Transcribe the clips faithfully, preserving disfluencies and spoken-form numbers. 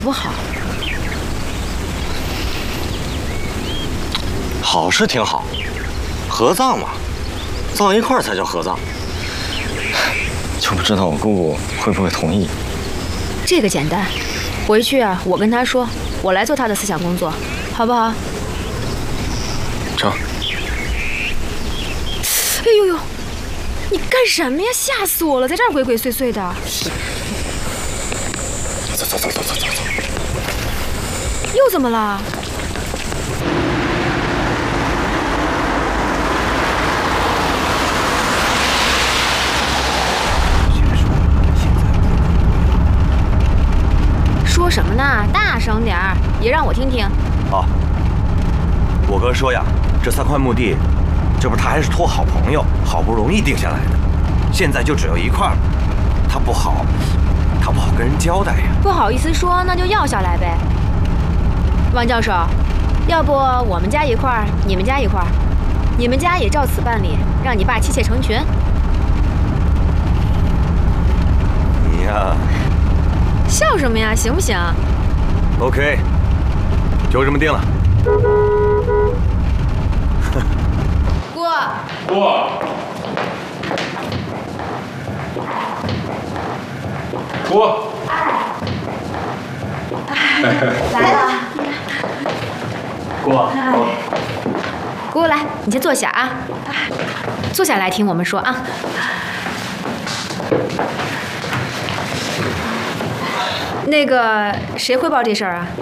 不好。 好是挺好，合葬嘛，葬一块儿才叫合葬。就不知道我姑姑会不会同意。 这个简单，回去啊，我跟他说，我来做他的思想工作，好不好？ 成。 哎呦呦，你干什么呀？吓死我了，在这儿鬼鬼祟祟的。 走走走走走走走。 又怎么了？说什么呢？大声点儿，也让我听听。 啊，我哥说呀，这三块墓地，这不是他还是托好朋友，好不容易定下来的，现在就只有一块了，他不好，他不好跟人交代呀。 不好意思说，那就要下来呗。王教授，要不我们家一块儿，你们家一块儿，你们家也照此办理，让你爸妻妾成群。 你呀。 笑什么呀？行不行 ？OK， 就这么定了。 姑， 姑，姑， 来了。 姑， 姑来，你先坐下啊，坐下来听我们说啊。那个谁汇报这事儿啊？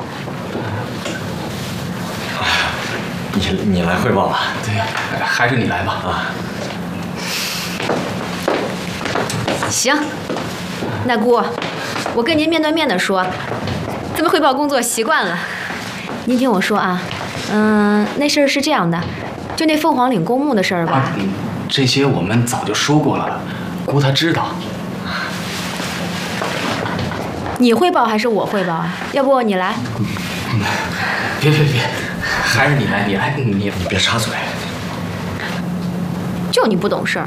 你你来汇报吧。 对，还是你来吧。啊。 行，那姑，我跟您面对面的说，咱们汇报工作习惯了。您听我说啊，嗯，那事儿是这样的，就那凤凰岭公墓的事儿吧。 啊，这些我们早就说过了，姑她知道。 你汇报还是我汇报啊？要不你来？ 嗯、别别别，还是你来，你来，你你别插嘴。 就你不懂事儿。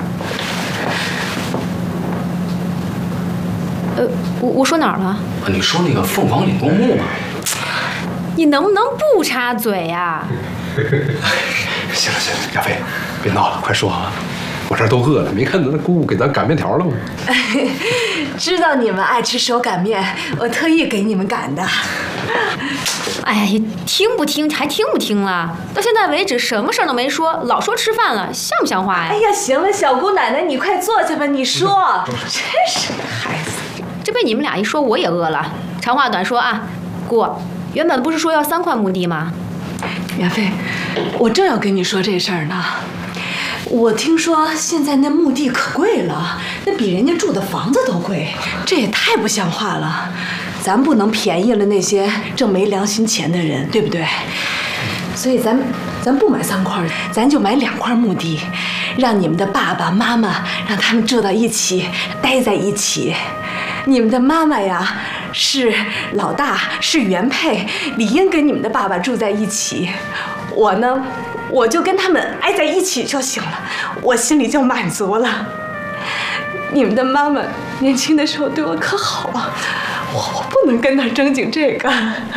呃，我我说哪儿了？ 你说那个凤凰岭公墓吗？ 你能不能不插嘴呀？ 行了行了，亚飞，别闹了，快说啊！我这儿都饿了，没看咱姑姑给咱擀面条了吗？ 知道你们爱吃手擀面，我特意给你们擀的。 哎呀，听不听还听不听了？到现在为止什么事儿都没说，老说吃饭了，像不像话呀？ 哎呀，行了，小姑奶奶，你快坐下吧，你说。真是个孩子。 这被你们俩一说，我也饿了。长话短说啊，姑，原本不是说要三块墓地吗？ 亚飞，我正要跟你说这事儿呢。我听说现在那墓地可贵了，那比人家住的房子都贵，这也太不像话了。咱不能便宜了那些挣没良心钱的人，对不对？所以咱咱不买三块，咱就买两块墓地，让你们的爸爸妈妈让他们住到一起，待在一起。你们的妈妈呀是老大，是原配，理应跟你们的爸爸住在一起。我呢，我就跟他们挨在一起就行了，我心里就满足了。你们的妈妈年轻的时候对我可好啊，我我不能跟她争竞这个。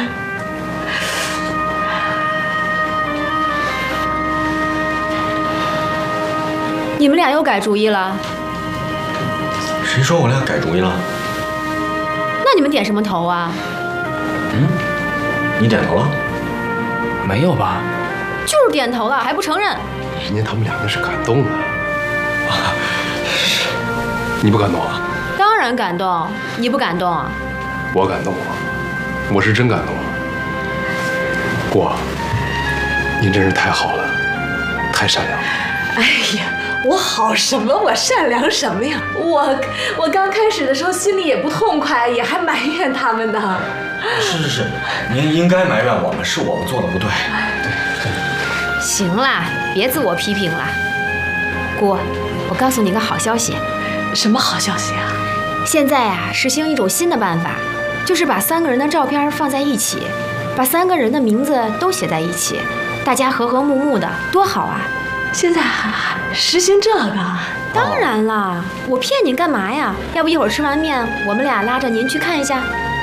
你们俩又改主意了？ 谁说我俩改主意了？ 那你们点什么头啊？ 嗯，你点头了？ 没有吧？ 就是点头了，还不承认？ 人家他们俩那是感动了。啊，你不感动啊？ 当然感动，你不感动啊？ 我感动啊，我是真感动啊。姑，您真是太好了，太善良了。 哎呀，我好什么？我善良什么呀？我我刚开始的时候心里也不痛快，也还埋怨他们呢。 是是是，您应该埋怨我们，是我们做的不对。 对对。 行啦，别自我批评了。姑，我告诉你个好消息。 什么好消息啊？ 现在啊，实行一种新的办法，就是把三个人的照片放在一起，把三个人的名字都写在一起，大家和和睦睦的，多好啊！ 现在还实行这个？ 当然啦，我骗你干嘛呀？要不一会儿吃完面，我们俩拉着您去看一下？